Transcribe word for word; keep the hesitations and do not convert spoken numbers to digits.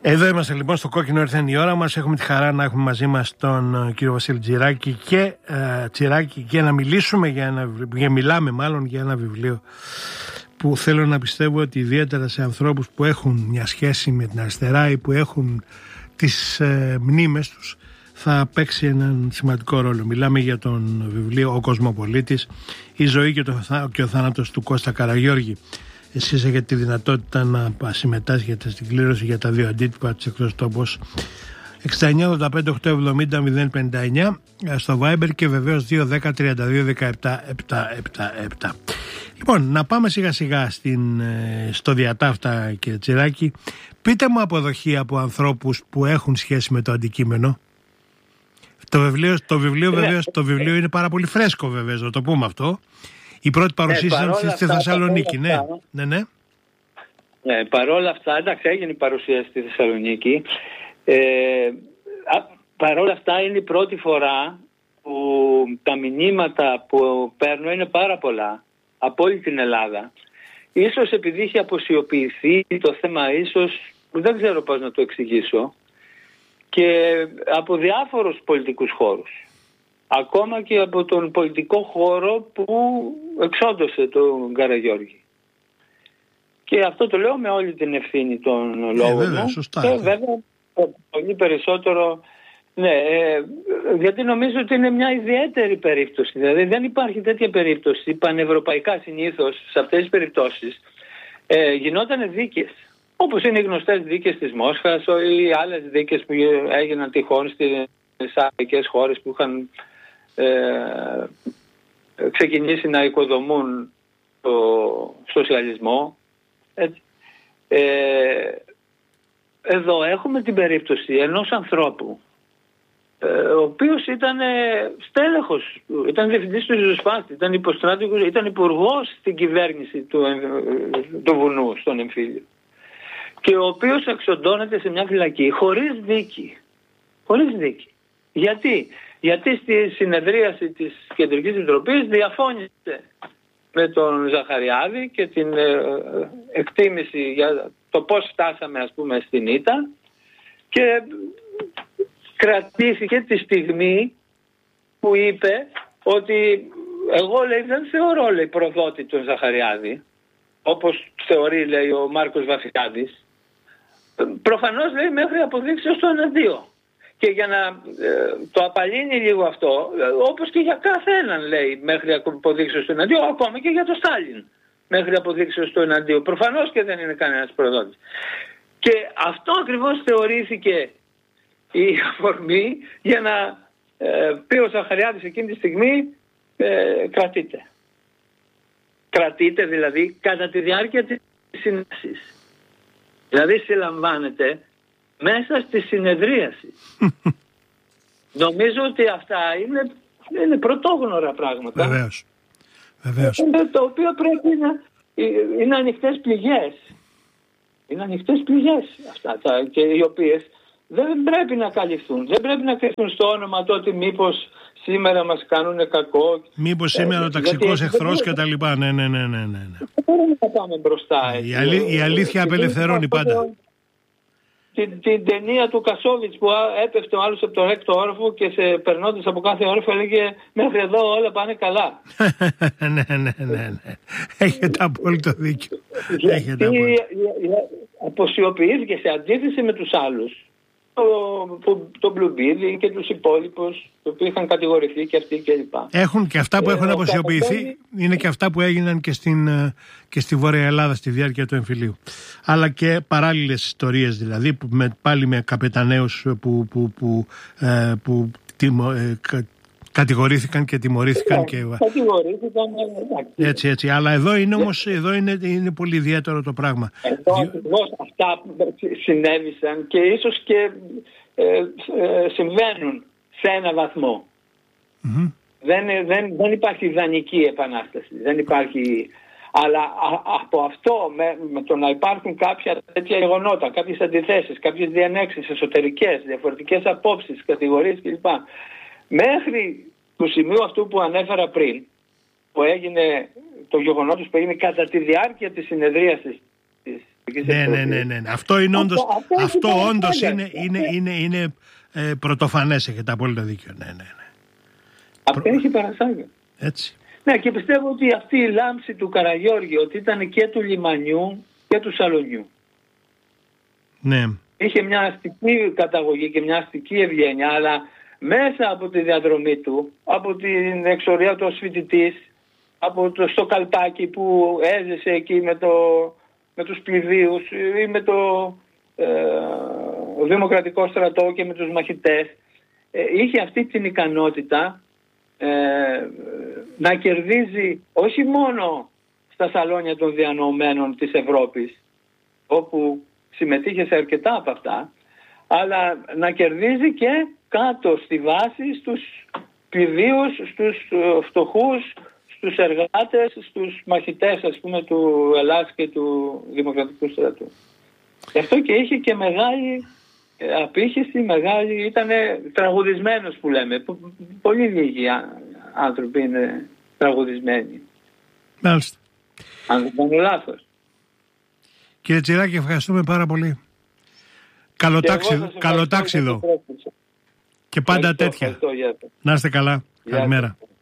Εδώ είμαστε λοιπόν στο Κόκκινο, ήρθε η ώρα μας. Έχουμε τη χαρά να έχουμε μαζί μας τον κύριο Βασίλη Τσιράκη και, ε, Τσιράκη και να μιλήσουμε για ένα βιβλίο, μιλάμε μάλλον για ένα βιβλίο που θέλω να πιστεύω ότι ιδιαίτερα σε ανθρώπους που έχουν μια σχέση με την αριστερά ή που έχουν τις ε, μνήμες τους θα παίξει έναν σημαντικό ρόλο. Μιλάμε για τον βιβλίο «Ο Κοσμοπολίτης, η ζωή και, το, και ο θάνατος του Κώστα Καραγιώργη». Εσείς έχετε τη δυνατότητα να συμμετάσχετε στην κλήρωση για τα δύο αντίτυπα της Εκτός Τόπος εξήντα εννιά ογδόντα πέντε οκτακόσια εβδομήντα μηδέν πενήντα εννιά στο Viber και βεβαίως δύο δέκα τριάντα δύο δεκαεπτά επτακόσια εβδομήντα επτά. Λοιπόν, να πάμε σιγά σιγά στην, στο διατάφτα, κύριε Τσιράκη. Πείτε μου αποδοχή από ανθρώπους που έχουν σχέση με το αντικείμενο. Το βιβλίο, το βιβλίο, βεβαίως, το βιβλίο είναι πάρα πολύ φρέσκο, βεβαίως, να το πούμε αυτό. Η πρώτη παρουσίαση ήταν ε, στη Θεσσαλονίκη, ναι. ναι, ναι. Ε, παρόλα αυτά, εντάξει, έγινε η παρουσίαση στη Θεσσαλονίκη. Ε, παρόλα αυτά είναι η πρώτη φορά που τα μηνύματα που παίρνω είναι πάρα πολλά από όλη την Ελλάδα. Ίσως επειδή είχε αποσιοποιηθεί το θέμα, ίσως δεν ξέρω πώς να το εξηγήσω, και από διάφορους πολιτικούς χώρους. Ακόμα και από τον πολιτικό χώρο που εξόντωσε τον Καραγιώργη. Και αυτό το λέω με όλη την ευθύνη των λόγων μου. Βέβαια, σωστά. Και βέβαια πολύ περισσότερο, ναι, ε, γιατί νομίζω ότι είναι μια ιδιαίτερη περίπτωση. Δηλαδή δεν υπάρχει τέτοια περίπτωση. Πανευρωπαϊκά συνήθως σε αυτές τις περιπτώσεις ε, γινόταν δίκες. Όπως είναι οι γνωστές δίκες της Μόσχας ή άλλες δίκες που έγιναν τυχόν στις άλλες χώρες που είχαν Ε, ξεκινήσει να οικοδομούν το σοσιαλισμό. Έτσι. Ε, εδώ έχουμε την περίπτωση ενός ανθρώπου ε, ο οποίος ήταν στέλεχος, ήταν διευθυντής του ριζοσπάστη, ήταν υποστράτηγος, ήταν υπουργός στην κυβέρνηση του, του βουνού στον εμφύλιο, και ο οποίος εξοντώνεται σε μια φυλακή χωρίς δίκη. Χωρίς δίκη. Γιατί? Γιατί στη συνεδρίαση της Κεντρικής Επιτροπής διαφώνησε με τον Ζαχαριάδη και την ε, εκτίμηση για το πώς φτάσαμε, ας πούμε, στην ήττα, και κρατήθηκε τη στιγμή που είπε ότι εγώ, λέει, δεν θεωρώ, λέει, προδότη τον Ζαχαριάδη, όπως θεωρεί, λέει, ο Μάρκος Βασιλιάδης. Προφανώς, λέει, μέχρι αποδείξεως το εναντίον. Και για να ε, το απαλύνει λίγο αυτό, ε, όπως και για κάθε έναν, λέει, μέχρι αποδείξεως του εναντίου, ακόμα και για τον Στάλιν μέχρι αποδείξεως του εναντίου. Προφανώς και δεν είναι κανένας προδότης. Και αυτό ακριβώς θεωρήθηκε η αφορμή για να ε, πει ο Ζαχαριάδης εκείνη τη στιγμή ε, κρατείται. Κρατείται δηλαδή κατά τη διάρκεια της συνέσης. Δηλαδή συλλαμβάνεται μέσα στη συνεδρίαση. Νομίζω ότι αυτά είναι, είναι πρωτόγνωρα πράγματα. Βεβαίως. Βεβαίως. Το οποίο πρέπει να είναι ανοιχτές πληγές. Είναι ανοιχτές πληγές αυτά τα, και οι οποίες δεν πρέπει να καλυφθούν. Δεν πρέπει να κρυφθούν στο όνομα το ότι μήπως σήμερα μας κάνουν κακό. Μήπως σήμερα ε, ο ταξικός εχθρός και τα λοιπά. Ναι, ναι, ναι, ναι, ναι. Δεν μπορούμε να πάμε μπροστά. Έτσι. Η, αλή, η αλήθεια απελευθερώνει πάντα. Την, την ταινία του Κασόβιτς που έπεφτε ο άλλος από τον έκτο όροφο και σε, περνώντας από κάθε όροφο έλεγε μέχρι εδώ όλα πάνε καλά. ναι, ναι, ναι, ναι. Έχετε απόλυτο δίκιο. Έχετε απόλυτο. Αποσιοποιήθηκε σε αντίθεση με τους άλλους, τον το Μπλουμπίδη και τους υπόλοιπους, οι οποίοι είχαν κατηγορηθεί και αυτοί κλπ. Έχουν και αυτά που έχουν ε, αποσιοποιηθεί, είναι και αυτά που έγιναν και, στην, και στη Βόρεια Ελλάδα στη διάρκεια του εμφυλίου. Αλλά και παράλληλες ιστορίες, δηλαδή, που με, πάλι με καπεταναίους που, που, που, ε, που τιμω, ε, κα, κατηγορήθηκαν και τιμωρήθηκαν. Yeah, και... Κατηγορήθηκαν, έτσι, έτσι. Αλλά εδώ είναι όμως εδώ είναι, είναι πολύ ιδιαίτερο το πράγμα. Εδώ Δι... ακριβώς αυτά συνέβησαν και ίσως και ε, ε, συμβαίνουν σε ένα βαθμό. Mm-hmm. Δεν, δεν, δεν υπάρχει ιδανική επανάσταση. Δεν υπάρχει... Αλλά α, από αυτό, με, με το να υπάρχουν κάποια τέτοια γεγονότα, κάποιες αντιθέσεις, κάποιες διενέξεις εσωτερικές, διαφορετικές απόψεις, κατηγορίες κλπ. Μέχρι το σημείο αυτού που ανέφερα πριν, που έγινε το γεγονότος που έγινε κατά τη διάρκεια της συνεδρίασης της Ναι, ναι, ναι, ναι. Αυτό είναι όντως, αυτό, αυτό αυτό όντως είναι, είναι, είναι, είναι ε, πρωτοφανές, έχετε απόλυτο δίκιο. Ναι, ναι, ναι. Αυτό Προ... έχει παρασάγει. Έτσι. Ναι, και πιστεύω ότι αυτή η λάμψη του Καραγιώργη, ότι ήταν και του λιμανιού και του σαλονιού. Ναι. Είχε μια αστική καταγωγή και μια αστική ευγένεια, αλλά μέσα από τη διαδρομή του, από την εξορία του ως φοιτητής, από το στο Καλπάκι που έζησε εκεί με, το, με τους πληδίους ή με το ε, Δημοκρατικό Στρατό και με τους μαχητές, ε, είχε αυτή την ικανότητα ε, να κερδίζει όχι μόνο στα σαλόνια των διανοωμένων της Ευρώπης, όπου συμμετείχε σε αρκετά από αυτά, αλλά να κερδίζει και κάτω στη βάση στους πληδίους, στους φτωχούς, στους εργάτες, στους μαχητές, ας πούμε, του Ελλάς και του Δημοκρατικού Στρατού. Γι' αυτό και είχε και μεγάλη απήχηση, μεγάλη, ήταν τραγουδισμένος που λέμε. Πολύ λίγοι άνθρωποι είναι τραγουδισμένοι. Μάλιστα. Αν δεν κάνω λάθος. Κύριε Τσιράκη, ευχαριστούμε πάρα πολύ. Καλοτάξιδο. Καλοτάξιδο. Και πάντα τέτοια. Να είστε καλά. Καλημέρα.